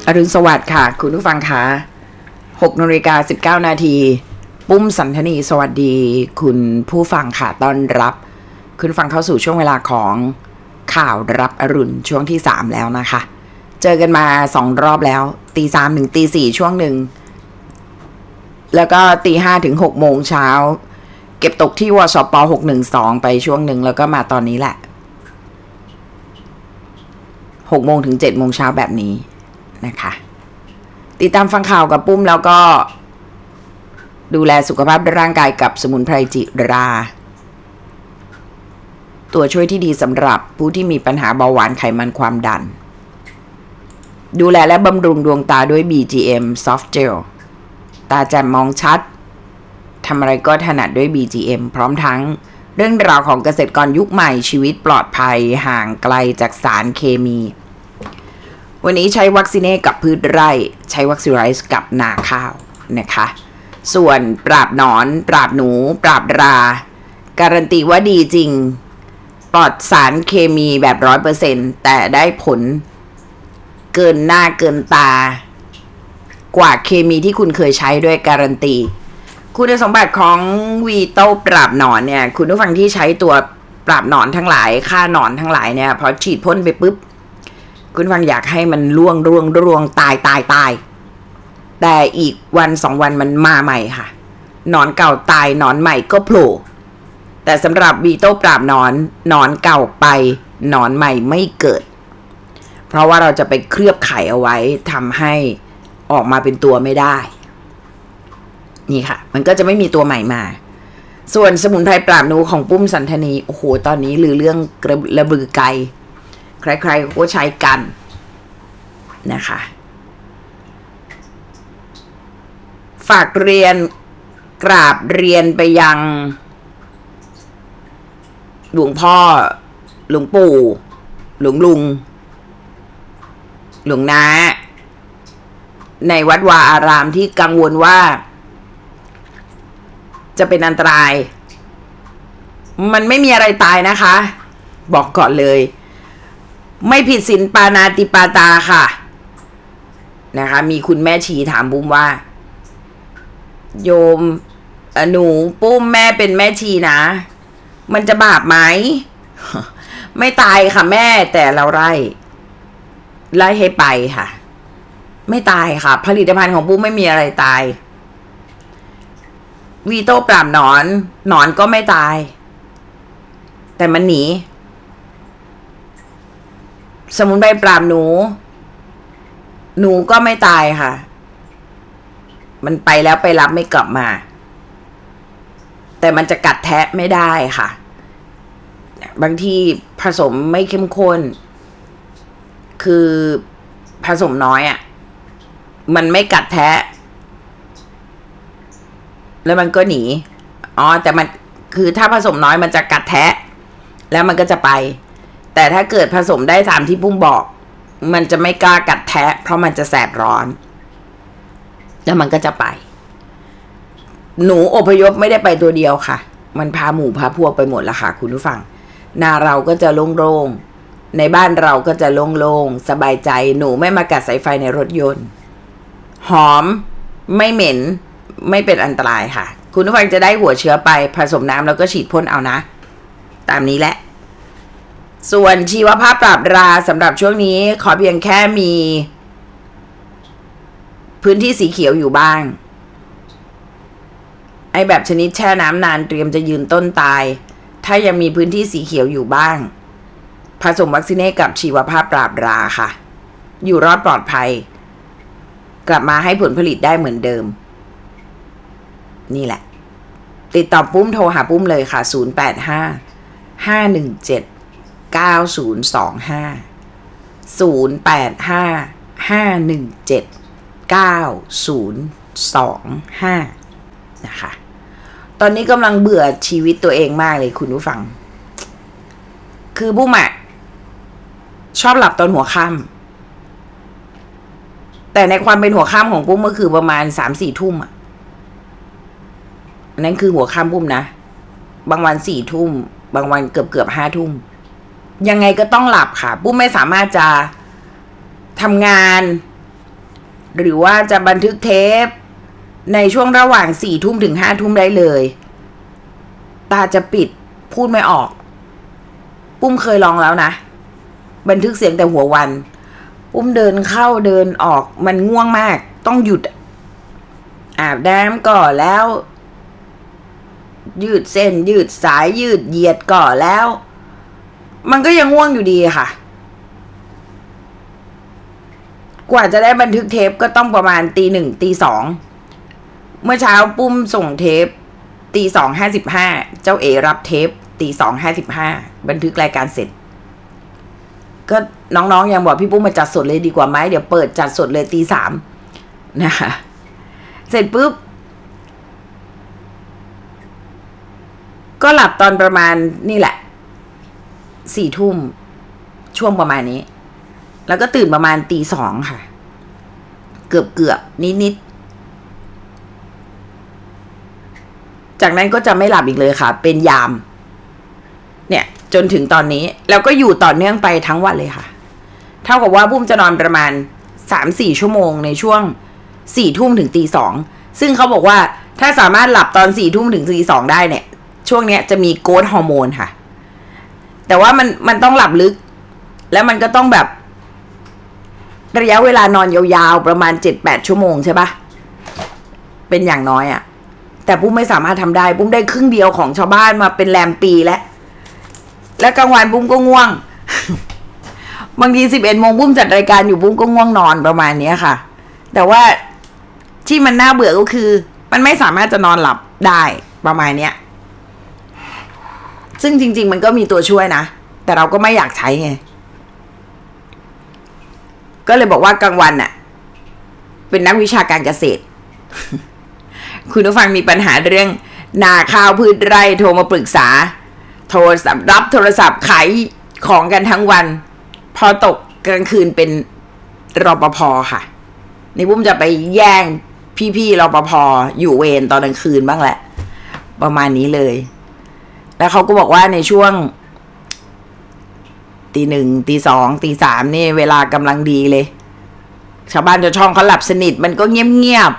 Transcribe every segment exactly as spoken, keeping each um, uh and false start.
อรุณสวัสดิ์ค่ะคุณผู้ฟังคะหกนาฬิกาสิบเก้านาทีปุ้มสันธนีสวัสดีคุณผู้ฟังค่ะต้อนรับคุณฟังเข้าสู่ช่วงเวลาของข่าวรับอรุณช่วงที่สามแล้วนะคะเจอกันมาสองรอบแล้วตีสามถึงตีสี่ช่วงหนึ่งแล้วก็ตีห้าถึงหกโมงเช้าเก็บตกที่วสปหกหนึ่งสองไปช่วงหนึ่งแล้วก็มาตอนนี้แหละหกโมงถึงเจ็ดโมงเช้าแบบนี้นะคะติดตามฟังข่าวกับปุ้มแล้วก็ดูแลสุขภาพร่างกายกับสมุนไพรจิราตัวช่วยที่ดีสำหรับผู้ที่มีปัญหาเบาหวานไขมันความดันดูแลและบำรุงดวงตาด้วย บี จี เอ็ม Soft Gel ตาแจ่มมองชัดทำอะไรก็ถนัดด้วย บี จี เอ็ม พร้อมทั้งเรื่องราวของเกษตรกรยุคใหม่ชีวิตปลอดภัยห่างไกลจากสารเคมีวันนี้ใช้วัคซีเน่กับพืชไร่ใช้วัคซีไรส์กับนาข้าวนะคะส่วนปราบหนอนปราบหนูปราบราการันตีว่าดีจริงปลอดสารเคมีแบบ ร้อยเปอร์เซ็นต์ แต่ได้ผลเกินหน้าเกินตากว่าเคมีที่คุณเคยใช้ด้วยการันตีคุณสมบัติของวีโต้ปราบหนอนเนี่ยคุณผู้ฟังที่ใช้ตัวปราบหนอนทั้งหลายฆ่าหนอนทั้งหลายเนี่ยพอฉีดพ่นไปปุ๊บคุณฟังอยากให้มันร่วงร่วงร่วงตายตายตายแต่อีกวันสองวันมันมาใหม่ค่ะหนอนเก่าตายหนอนใหม่ก็โผล่แต่สำหรับวีโต้ปราบหนอนหนอนเก่าไปหนอนใหม่ไม่เกิดเพราะว่าเราจะไปเคลือบไข่เอาไว้ทำให้ออกมาเป็นตัวไม่ได้นี่ค่ะมันก็จะไม่มีตัวใหม่มาส่วนสมุนไพรปราบหนูของปุ้มสันธนีโอ้โหตอนนี้ลือเรื่องระบือไกลใครๆก็ใช้กันนะคะฝากเรียนกราบเรียนไปยังหลวงพ่อหลวงปู่หลวงลุงหลวงน้าในวัดวาอารามที่กังวลว่าจะเป็นอันตรายมันไม่มีอะไรตายนะคะบอกก่อนเลยไม่ผิดศีลปานาติปาตาค่ะนะคะมีคุณแม่ชีถามปุ้มว่าโยมหนูปุ้มแม่เป็นแม่ชีนะมันจะบาปไหม ไม่ตายค่ะแม่แต่เราไล่ไล่ให้ไปค่ะไม่ตายค่ะผลิตภัณฑ์ของปุ้มไม่มีอะไรตายวีโต้ปราบหนอนหนอนก็ไม่ตายแต่มันหนีสมุนไพรปราบหนูหนูก็ไม่ตายค่ะมันไปแล้วไปรับไม่กลับมาแต่มันจะกัดแทะไม่ได้ค่ะบางทีผสมไม่เข้มข้นคือผสมน้อยอ่ะมันไม่กัดแทะแล้วมันก็หนีอ๋อแต่มันคือถ้าผสมน้อยมันจะกัดแทะแล้วมันก็จะไปแต่ถ้าเกิดผสมได้ตามที่ปุ้มบอกมันจะไม่กล้ากัดแทะเพราะมันจะแสบร้อนแล้วมันก็จะไปหนูอพยพไม่ได้ไปตัวเดียวค่ะมันพาหมู่พาพวกไปหมดละค่ะคุณผู้ฟังนาเราก็จะโล่งๆในบ้านเราก็จะโล่งๆสบายใจหนูไม่มากัดสายไฟในรถยนต์หอมไม่เหม็นไม่เป็นอันตรายค่ะคุณผู้ฟังจะได้หัวเชื้อไปผสมน้ำแล้วก็ฉีดพ่นเอานะตามนี้แหละส่วนชีวภาพปราบราสำหรับช่วงนี้ขอเพียงแค่มีพื้นที่สีเขียวอยู่บ้างไอแบบชนิดแช่น้ำนานเตรียมจะยืนต้นตายถ้ายังมีพื้นที่สีเขียวอยู่บ้างผสมวัคซีนกับชีวภาพปราบราค่ะอยู่รอดปลอดภัยกลับมาให้ผลผลิตได้เหมือนเดิมนี่แหละติดต่อปุ้มโทรหาปุ้มเลยค่ะศูนย์ แปด ห้า ห้า หนึ่ง เจ็ด เก้า ศูนย์ สอง ห้า ศูนย์ แปด ห้า ห้า หนึ่ง เจ็ด เก้า ศูนย์ สอง ห้านะคะตอนนี้กำลังเบื่อชีวิตตัวเองมากเลยคุณผู้ฟังคือปุ้มอะชอบหลับตอนหัวค่ำแต่ในความเป็นหัวค่ำของปุ้มก็คือประมาณ สามสี่ ทุ่มอะนั่นคือหัวค่ำปุ้มนะบางวันสี่ทุ่มบางวันเกือบเกือบห้าทุ่มยังไงก็ต้องหลับค่ะปุ้มไม่สามารถจะทำงานหรือว่าจะบันทึกเทปในช่วงระหว่างสี่ทุ่มถึงห้าทุ่มได้เลยตาจะปิดพูดไม่ออกปุ้มเคยลองแล้วนะบันทึกเสียงแต่หัววันปุ้มเดินเข้าเดินออกมันง่วงมากต้องหยุดอาบน้ำก่อนแล้วยืดเส้นยืดสายยืดเหยียดก่อนแล้วมันก็ยังง่วงอยู่ดีค่ะกว่าจะได้บันทึกเทปก็ต้องประมาณตีหนึ่งตีสองเมื่อเช้าปุ้มส่งเทปตีสองห้าสิบห้าเจ้าเอรับเทปตีสองห้าสิบห้าบันทึกรายการเสร็จก็น้องๆยังบอกพี่ปุ้มมาจัดสดเลยดีกว่าไหมเดี๋ยวเปิดจัดสดเลยตีสามนะคะเสร็จปุ๊บก็หลับตอนประมาณนี่แหละสี่ทุ่มช่วงประมาณนี้แล้วก็ตื่นประมาณตีสองค่ะเกือบเกือบนิดนิดจากนั้นก็จะไม่หลับอีกเลยค่ะเป็นยามเนี่ยจนถึงตอนนี้แล้วก็อยู่ต่อเนื่องไปทั้งวันเลยค่ะเท่ากับว่าปุ้มจะนอนประมาณสามสี่ชั่วโมงในช่วงสี่ทุ่มถึงตีสองซึ่งเขาบอกว่าถ้าสามารถหลับตอนสี่ทุ่มถึงตีสองได้เนี่ยช่วงเนี้ยจะมีโกรทฮอร์โมนค่ะแต่ว่ามันมันต้องหลับลึกแล้วมันก็ต้องแบบระยะเวลานอนยาวๆประมาณเจ็ดแปดชั่วโมงใช่ปะเป็นอย่างน้อยอะแต่ปุ้มไม่สามารถทำได้ปุ้มได้ครึ่งเดียวของชาวบ้านมาเป็นแรมปีแล้วและกลางวันปุ้มก็ง่วง บางทีสิบเอ็ดโมงปุ้มจัดรายการอยู่ปุ้มก็ง่วงนอนประมาณนี้ค่ะแต่ว่าที่มันน่าเบื่อก็คือมันไม่สามารถจะนอนหลับได้ประมาณเนี้ยซึ่งจริงๆมันก็มีตัวช่วยนะแต่เราก็ไม่อยากใช้ไงก็เลยบอกว่ากลางวันน่ะเป็นนักวิชาการเกษตร คุณผู้ฟังมีปัญหาเรื่องนาข้าวพืชไร่โทรมาปรึกษาโทรศัพท์รับโทรศัพท์ขายของกันทั้งวันพอตกกลางคืนเป็นรปภ.ค่ะนี่ปุ้มจะไปแย่งพี่ๆรปภ.อยู่เวรตอนกลางคืนบ้างแหละประมาณนี้เลยแล้วเขาก็บอกว่าในช่วงตีหนึ่งตีสองตีสามนี่เวลากำลังดีเลยชาวบ้านชาวช่องเขาหลับสนิทมันก็เงียบ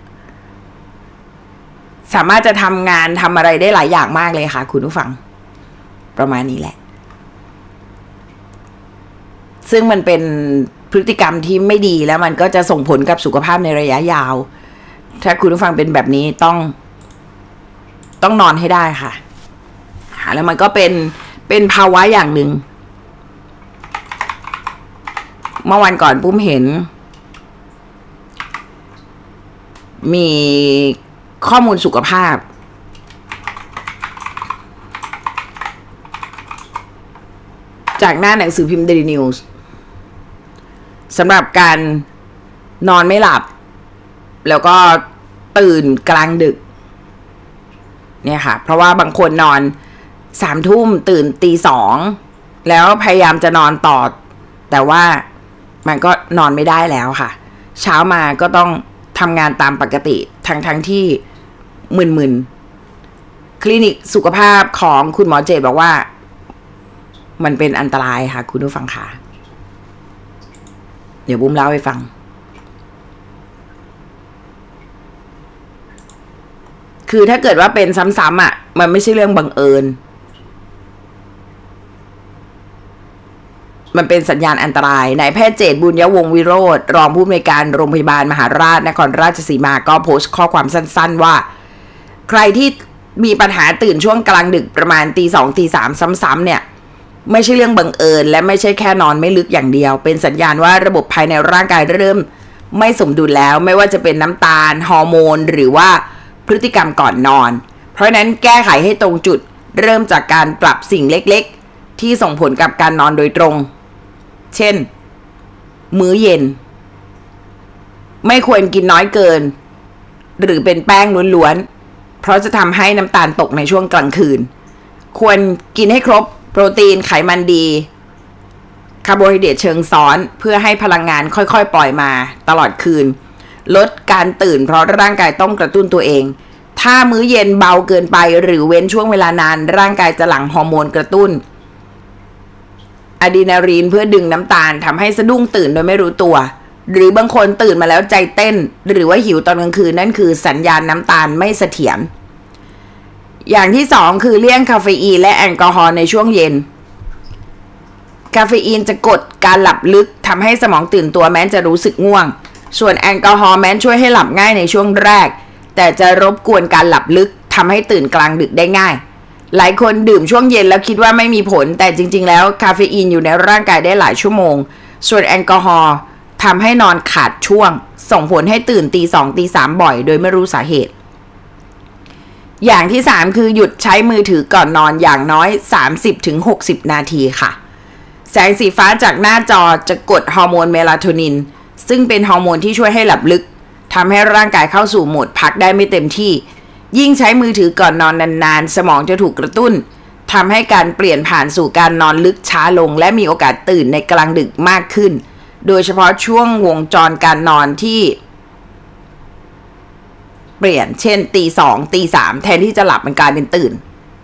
ๆสามารถจะทำงานทำอะไรได้หลายอย่างมากเลยค่ะคุณผู้ฟังประมาณนี้แหละซึ่งมันเป็นพฤติกรรมที่ไม่ดีแล้วมันก็จะส่งผลกับสุขภาพในระยะยาวถ้าคุณผู้ฟังเป็นแบบนี้ต้องต้องนอนให้ได้ค่ะแล้วมันก็เป็นเป็นภาวะอย่างหนึ่งเมื่อวันก่อนปุ้มเห็นมีข้อมูลสุขภาพจากหน้าหนังสือพิมพ์ Daily News สำหรับการนอนไม่หลับแล้วก็ตื่นกลางดึกเนี่ยค่ะเพราะว่าบางคนนอนสามทุ่มตื่นตีสองแล้วพยายามจะนอนต่อแต่ว่ามันก็นอนไม่ได้แล้วค่ะเช้ามาก็ต้องทำงานตามปกติทั้งทั้งที่มึนๆคลินิกสุขภาพของคุณหมอเจตบอกว่ามันเป็นอันตรายค่ะคุณผู้ฟังค่ะเดี๋ยวบุ้มเล่าให้ฟังคือถ้าเกิดว่าเป็นซ้ำๆอ่ะมันไม่ใช่เรื่องบังเอิญมันเป็นสัญญาณอันตรายนายแพทย์เจตบุญยวงศ์วิโรจน์รองผู้อำนวยการโรงพยาบาลมหาราชนครราชสีมาก็โพสต์ข้อความสั้นๆว่าใครที่มีปัญหาตื่นช่วงกลางดึกประมาณตีสองตีสามซ้ำๆเนี่ยไม่ใช่เรื่องบังเอิญและไม่ใช่แค่นอนไม่ลึกอย่างเดียวเป็นสัญญาณว่าระบบภายในร่างกายเริ่มไม่สมดุลแล้วไม่ว่าจะเป็นน้ำตาลฮอร์โมนหรือว่าพฤติกรรมก่อนนอนเพราะฉะนั้นแก้ไขให้ตรงจุดเริ่มจากการปรับสิ่งเล็กๆที่ส่งผลกับการนอนโดยตรงเช่นมื้อเย็นไม่ควรกินน้อยเกินหรือเป็นแป้งล้วนๆเพราะจะทำให้น้ำตาลตกในช่วงกลางคืนควรกินให้ครบโปรตีนไขมันดีคาร์โบไฮเดรตเชิงซ้อนเพื่อให้พลังงานค่อยๆปล่อยมาตลอดคืนลดการตื่นเพราะร่างกายต้องกระตุ้นตัวเองถ้ามื้อเย็นเบาเกินไปหรือเว้นช่วงเวลานานร่างกายจะหลั่งฮอร์โมนกระตุ้นอะดรีนาลีนเพื่อดึงน้ำตาลทำให้สะดุ้งตื่นโดยไม่รู้ตัวหรือบางคนตื่นมาแล้วใจเต้นหรือว่าหิวตอนกลางคืนนั่นคือสัญญาณน้ำตาลไม่เสถียรอย่างที่สองคือเลี่ยงคาเฟอีนและแอลกอฮอล์ในช่วงเย็นคาเฟอีนจะกดการหลับลึกทำให้สมองตื่นตัวแม้จะรู้สึกง่วงส่วนแอลกอฮอล์แม้ช่วยให้หลับง่ายในช่วงแรกแต่จะรบกวนการหลับลึกทำให้ตื่นกลางดึกได้ง่ายหลายคนดื่มช่วงเย็นแล้วคิดว่าไม่มีผลแต่จริงๆแล้วคาเฟอีนอยู่ในร่างกายได้หลายชั่วโมงส่วนแอลกอฮอล์ทำให้นอนขาดช่วงส่งผลให้ตื่นตีสองตีสามบ่อยโดยไม่รู้สาเหตุอย่างที่สามคือหยุดใช้มือถือก่อนนอนอย่างน้อย สามสิบถึงหกสิบ นาทีค่ะแสงสีฟ้าจากหน้าจอจะกดฮอร์โมนเมลาโทนินซึ่งเป็นฮอร์โมนที่ช่วยให้หลับลึกทำให้ร่างกายเข้าสู่โหมดพักได้ไม่เต็มที่ยิ่งใช้มือถือก่อนนอนนานๆสมองจะถูกกระตุ้นทำให้การเปลี่ยนผ่านสู่การนอนลึกช้าลงและมีโอกาสตื่นในกลางดึกมากขึ้นโดยเฉพาะช่วงวงจรการนอนที่เปลี่ยนเช่นตีสองตีสามแทนที่จะหลับมันกลายเป็นตื่น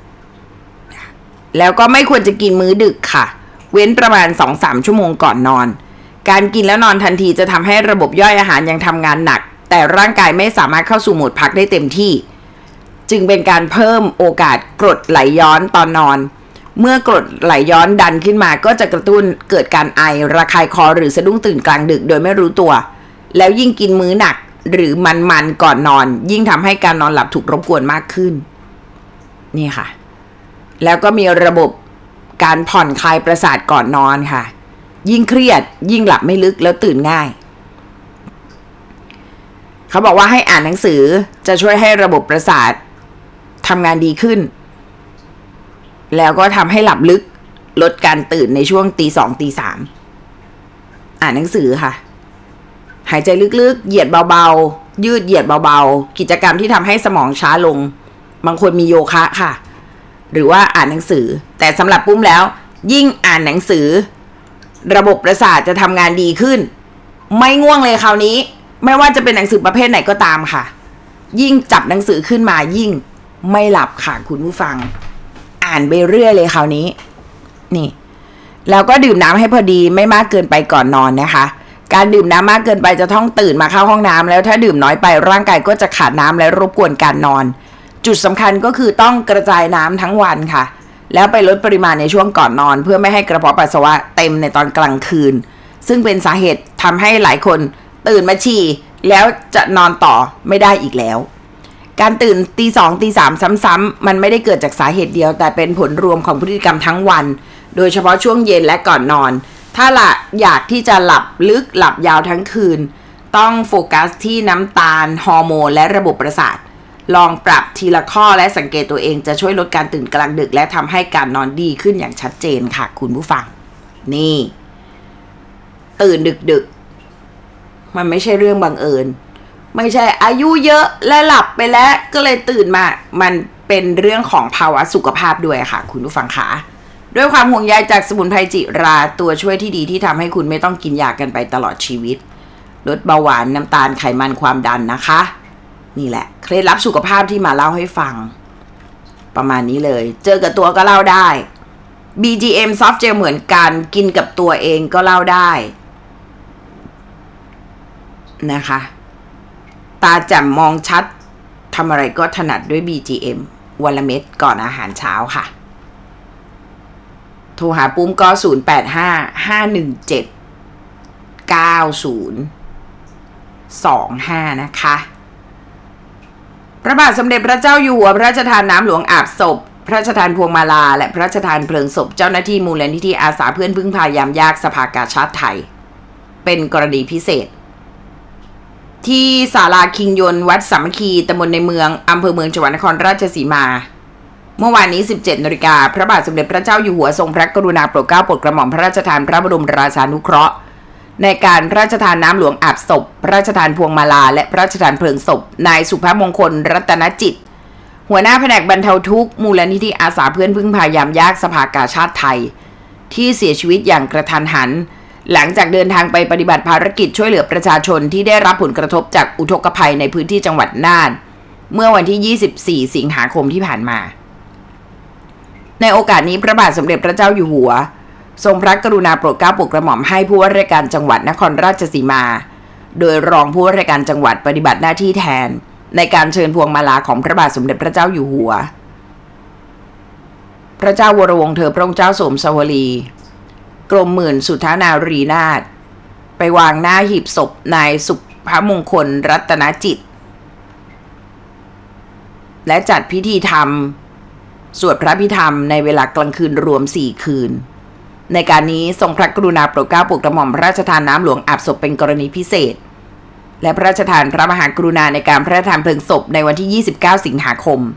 แล้วก็ไม่ควรจะกินมื้อดึกค่ะเว้นประมาณ สองถึงสาม ชั่วโมงก่อนนอนการกินแล้วนอนทันทีจะทำให้ระบบย่อยอาหารยังทำงานหนักแต่ร่างกายไม่สามารถเข้าสู่โหมดพักได้เต็มที่จึงเป็นการเพิ่มโอกาสกรดไหลย้อนตอนนอนเมื่อกรดไหลย้อนดันขึ้นมาก็จะกระตุ้นเกิดการไอระคายคอหรือสะดุ้งตื่นกลางดึกโดยไม่รู้ตัวแล้วยิ่งกินมื้อหนักหรือมันๆก่อนนอนยิ่งทำให้การนอนหลับถูกรบกวนมากขึ้นนี่ค่ะแล้วก็มีระบบการผ่อนคลายประสาทก่อนนอนค่ะยิ่งเครียดยิ่งหลับไม่ลึกแล้วตื่นง่ายเขาบอกว่าให้อ่านหนังสือจะช่วยให้ระบบประสาททำงานดีขึ้นแล้วก็ทำให้หลับลึกลดการตื่นในช่วงตีสองตีสามอ่านหนังสือค่ะหายใจลึกๆเหยียดเบาๆยืดเหยียดเบาๆกิจกรรมที่ทำให้สมองช้าลงบางคนมีโยคะค่ะหรือว่าอ่านหนังสือแต่สำหรับปุ้มแล้วยิ่งอ่านหนังสือระบบประสาทจะทำงานดีขึ้นไม่ง่วงเลยคราวนี้ไม่ว่าจะเป็นหนังสือประเภทไหนก็ตามค่ะยิ่งจับหนังสือขึ้นมายิ่งไม่หลับค่ะคุณผู้ฟังอ่านไปเรื่อยเลยคราวนี้นี่แล้วก็ดื่มน้ำให้พอดีไม่มากเกินไปก่อนนอนนะคะการดื่มน้ำมากเกินไปจะต้องตื่นมาเข้าห้องน้ำแล้วถ้าดื่มน้อยไปร่างกายก็จะขาดน้ำและรบกวนการนอนจุดสำคัญก็คือต้องกระจายน้ำทั้งวันค่ะแล้วไปลดปริมาณในช่วงก่อนนอนเพื่อไม่ให้กระเพาะปัสสาวะเต็มในตอนกลางคืนซึ่งเป็นสาเหตุทำให้หลายคนตื่นมาฉี่แล้วจะนอนต่อไม่ได้อีกแล้วการตื่นตีสองตีสามซ้ำๆมันไม่ได้เกิดจากสาเหตุเดียวแต่เป็นผลรวมของพฤติกรรมทั้งวันโดยเฉพาะช่วงเย็นและก่อนนอนถ้าละอยากที่จะหลับลึกหลับยาวทั้งคืนต้องโฟกัสที่น้ำตาลฮอร์โมนและระบบประสาทลองปรับทีละข้อและสังเกตตัวเองจะช่วยลดการตื่นกลางดึกและทำให้การนอนดีขึ้นอย่างชัดเจนค่ะคุณผู้ฟังนี่ตื่นดึกๆมันไม่ใช่เรื่องบังเอิญไม่ใช่อายุเยอะและหลับไปแล้วก็เลยตื่นมามันเป็นเรื่องของภาวะสุขภาพด้วยค่ะคุณผู้ฟังค่ะด้วยความห่วงใยจากสมุนไพรจิราตัวช่วยที่ดีที่ทำให้คุณไม่ต้องกินยากันไปตลอดชีวิตลดเบาหวานน้ำตาลไขมันความดันนะคะนี่แหละเคล็ดลับสุขภาพที่มาเล่าให้ฟังประมาณนี้เลยเจอกับตัวก็เล่าได้ บี จี เอ็ม Soft Gel เหมือนกันกินกับตัวเองก็เล่าได้นะคะตาแจ่มมองชัดทำอะไรก็ถนัดด้วย บี จี เอ็ม วันละเม็ดก่อนอาหารเช้าค่ะโทรหาปุ้มก็ศูนย์ แปด ห้า ห้า หนึ่ง เจ็ด เก้า ศูนย์ สอง ห้านะคะพระบาทสมเด็จพระเจ้าอยู่หัวพระราชทานน้ำหลวงอาบศพพระราชทานพวงมาลาและพระราชทานเพลิงศพเจ้าหน้าที่มูลนิธิอาสาเพื่อนพึ่งพายามยากสภากาชาดไทยเป็นกรณีพิเศษที่ศาลาคิงยนต์วัดสามัคคีตำบลในเมืองอำเภอเมืองจังหวัดนครราชสีมาเมื่อวานนี้ สิบเจ็ดนาฬิกาพระบาทสมเด็จพระเจ้าอยู่หัวทรงพระกรุณาโปรดเกล้าโปรดกระหม่อมพระราชทานพระบรมราชานุเคราะห์ในการพระราชทานน้ำหลวงอาบศพพระราชทานพวงมาลาและพระราชทานเพลิงศพนายสุภมงคลรัตนจิตหัวหน้าแผนกบรรเทาทุกข์มูลนิธิอาสาเพื่อนพึ่งพายามยากสภากาชาดไทยที่เสียชีวิตอย่างกระทันหันหลังจากเดินทางไปปฏิบัติภารกิจช่วยเหลือประชาชนที่ได้รับผลกระทบจากอุทกภัยในพื้นที่จังหวัดน่านเมื่อวันที่ยี่สิบสี่สิงหาคมที่ผ่านมาในโอกาสนี้พระบาทสมเด็จพระเจ้าอยู่หัวทรงพระกรุณาโปรดเกล้าโปรดกระหม่อมให้ผู้ว่าราชการจังหวัดนครราชสีมาโดยรองผู้ว่าราชการจังหวัดปฏิบัติหน้าที่แทนในการเชิญพวงมาลาของพระบาทสมเด็จพระเจ้าอยู่หัวพระเจ้าวรวงศ์เธอพระองค์เจ้าสมสวลีกรมหมื่นสุทธานารีนาถไปวางหน้าหีบศพนายสุภมงคลรัตนจิตและจัดพิธีธรรมสวดพระพิธรรมในเวลากลางคืนรวมสี่คืนในการนี้ทรงพระกรุณาโปรดเกล้าโปรดกระหม่อมพระราชทานน้ำหลวงอาบศพเป็นกรณีพิเศษและพระราชทานพระมหากรุณาในการพระราชทานเพลิงศพในวันที่ยี่สิบเก้าสิงหาคม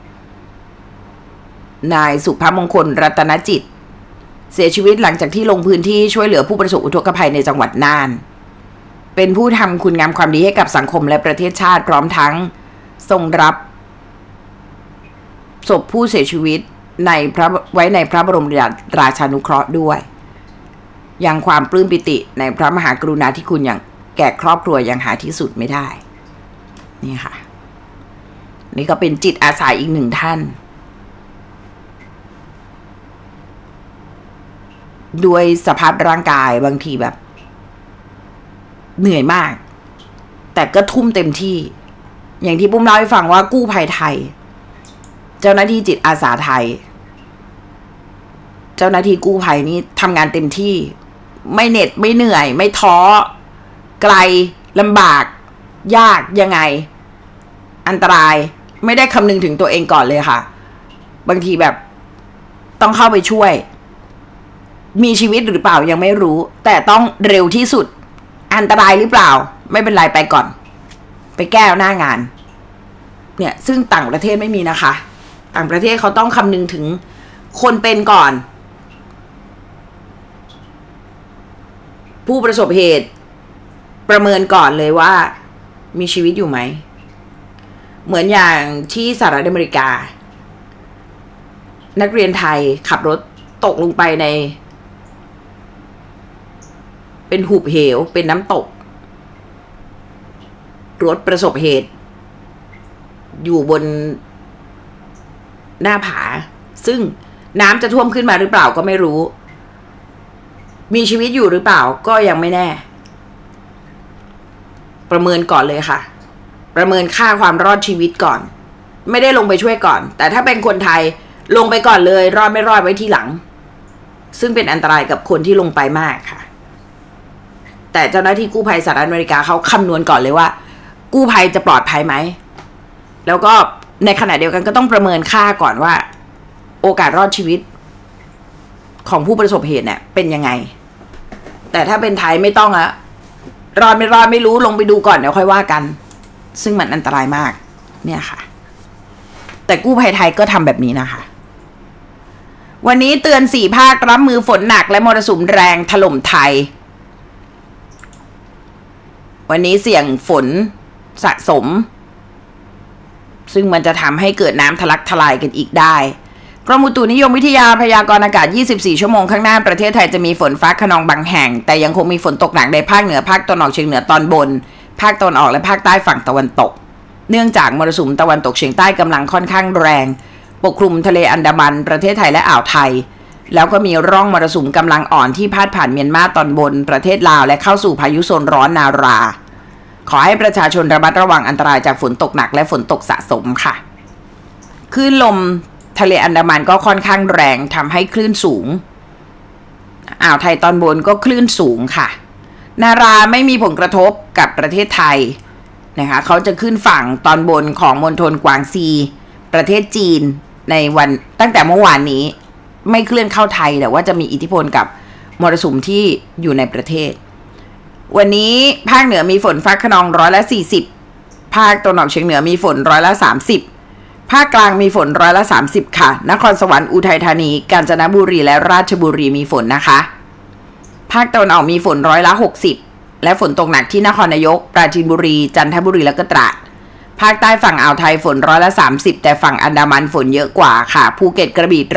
นายสุภมงคลรัตนจิตเสียชีวิตหลังจากที่ลงพื้นที่ช่วยเหลือผู้ประสบอุทกภัยในจังหวัดน่านเป็นผู้ทำคุณงามความดีให้กับสังคมและประเทศชาติพร้อมทั้งทรงรับศพผู้เสียชีวิตในพระไว้ในพระบรมราชานุเคราะห์ด้วยยังความปลื้มปิติในพระมหากรุณาธิคุณอย่างแก่ครอบครัวยังหาที่สุดไม่ได้นี่ค่ะนี่ก็เป็นจิตอาสาอีกหนึ่งท่านด้วยสภาพร่างกายบางทีแบบเหนื่อยมากแต่ก็ทุ่มเต็มที่อย่างที่ปุ้มเล่าให้ฟังว่ากู้ภัยไทยเจ้าหน้าที่จิตอาสาไทยเจ้าหน้าที่กู้ภัยนี้ทำงานเต็มที่ไม่เหน็ดไม่เหนื่อยไม่ท้อไกลลำบากยากยังไงอันตรายไม่ได้คำนึงถึงตัวเองก่อนเลยค่ะบางทีแบบต้องเข้าไปช่วยมีชีวิตหรือเปล่ายังไม่รู้แต่ต้องเร็วที่สุดอันตรายหรือเปล่าไม่เป็นไรไปก่อนไปแก้หน้างานเนี่ยซึ่งต่างประเทศไม่มีนะคะต่างประเทศเขาต้องคำนึงถึงคนเป็นก่อนผู้ประสบเหตุประเมินก่อนเลยว่ามีชีวิตอยู่ไหมเหมือนอย่างที่สหรัฐอเมริกานักเรียนไทยขับรถตกลงไปในเป็นหุบเหวเป็นน้ำตกรถประสบเหตุอยู่บนหน้าผาซึ่งน้ำจะท่วมขึ้นมาหรือเปล่าก็ไม่รู้มีชีวิตอยู่หรือเปล่าก็ยังไม่แน่ประเมินก่อนเลยค่ะประเมินค่าความรอดชีวิตก่อนไม่ได้ลงไปช่วยก่อนแต่ถ้าเป็นคนไทยลงไปก่อนเลยรอดไม่รอดไว้ทีหลังซึ่งเป็นอันตรายกับคนที่ลงไปมากค่ะแต่เจ้าหน้าที่กู้ภัยสหรัฐอเมริกาเขาคำนวณก่อนเลยว่ากู้ภัยจะปลอดภัยไหมแล้วก็ในขณะเดียวกันก็ต้องประเมินค่าก่อนว่าโอกาสรอดชีวิตของผู้ประสบเหตุเนี่ยเป็นยังไงแต่ถ้าเป็นไทยไม่ต้องอะรอดไม่รอดไม่รู้ลงไปดูก่อนเดี๋ยวค่อยว่ากันซึ่งมันอันตรายมากเนี่ยค่ะแต่กู้ภัยไทยก็ทำแบบนี้นะคะวันนี้เตือนสี่ภาครับมือฝนหนักและมรสุมแรงถล่มไทยวันนี้เสี่ยงฝนสะสมซึ่งมันจะทำให้เกิดน้ำทะลักทลายกันอีกได้กรมอุตุนิยมวิทยาพยากรณ์อากาศยี่สิบสี่ชั่วโมงข้างหน้าประเทศไทยจะมีฝนฟ้าคะนองบางแห่งแต่ยังคงมีฝนตกหนักในภาคเหนือภาคตะวันออกเฉียงเหนือตอนบนภาคตะวันออกและภาคใต้ฝั่งตะวันตกเนื่องจากมรสุมตะวันตกเฉียงใต้กำลังค่อนข้างแรงปกคลุมทะเลอันดามันประเทศไทยและอ่าวไทยแล้วก็มีร่องมรสุมกำลังอ่อนที่พาดผ่านเมียนมาตอนบนประเทศลาวและเข้าสู่พายุโซนร้อนนาราขอให้ประชาชนระมัดระวังอันตรายจากฝนตกหนักและฝนตกสะสมค่ะคลื่นลมทะเลอันดามันก็ค่อนข้างแรงทำให้คลื่นสูงอ่าวไทยตอนบนก็คลื่นสูงค่ะนาราไม่มีผลกระทบกับประเทศไทยนะคะเขาจะขึ้นฝั่งตอนบนของมณฑลกวางซีประเทศจีนในวันตั้งแต่เมื่อวานนี้ไม่เคลื่อนเข้าไทยแต่ว่าจะมีอิทธิพลกับมรสุมที่อยู่ในประเทศวันนี้ภาคเหนือมีฝนฟ้าคะนองร้อยละสี่สิบภาคตะวันออกเฉียงเหนือมีฝนร้อยละสามสิบภาคกลางมีฝนร้อยละสามสิบค่ะนครสวรรค์อุทัยธานีกาญจนบุรีและราชบุรีมีฝนนะคะภาคตะวันออกมีฝนร้อยละหกสิบและฝนตกหนักที่นครนายกปราจีนบุรีจันทบุรีและก็ตราดภาคใต้ฝั่งอ่าวไทยฝนร้อยละสามสิบแต่ฝั่งอันดามันฝนเยอะกว่าค่ะภูเก็ตกระบี่